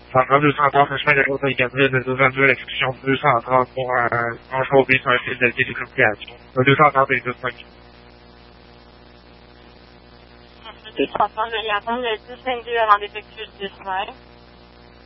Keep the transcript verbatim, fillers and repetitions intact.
Central deux cent trois, chemin de la côte Gabriel de deux à l'exécution deux cent trente pour un, un chauffé sur un fil de télécommunication. Le deux cent trente et deux cinq. deux cent trente, je vais y attendre le dix vingt-deux avant d'effectuer le dix vingt.